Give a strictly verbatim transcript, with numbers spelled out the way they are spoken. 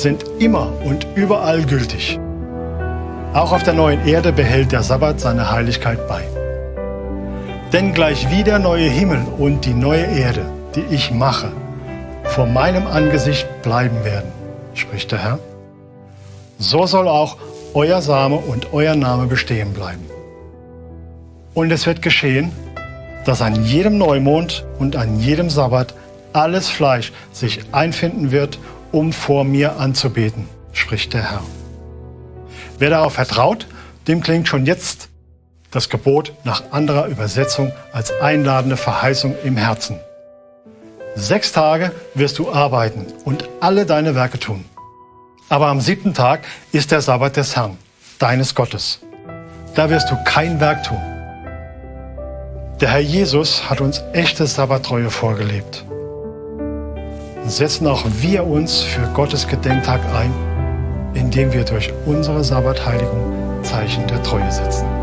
sind immer und überall gültig. Auch auf der neuen Erde behält der Sabbat seine Heiligkeit bei. Denn gleich wie der neue Himmel und die neue Erde, die ich mache, vor meinem Angesicht bleiben werden, spricht der Herr, so soll auch euer Same und euer Name bestehen bleiben. Und es wird geschehen, dass an jedem Neumond und an jedem Sabbat alles Fleisch sich einfinden wird, um vor mir anzubeten, spricht der Herr. Wer darauf vertraut, dem klingt schon jetzt das Gebot nach anderer Übersetzung als einladende Verheißung im Herzen. Sechs Tage wirst du arbeiten und alle deine Werke tun. Aber am siebten Tag ist der Sabbat des Herrn, deines Gottes. Da wirst du kein Werk tun. Der Herr Jesus hat uns echte Sabbattreue vorgelebt. Setzen auch wir uns für Gottes Gedenktag ein, indem wir durch unsere Sabbatheiligung Zeichen der Treue setzen.